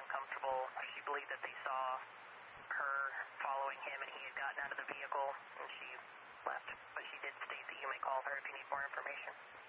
uncomfortable. She believed that they saw her following him and he had gotten out of the vehicle and she left. But she did state that you may call her if you need more information.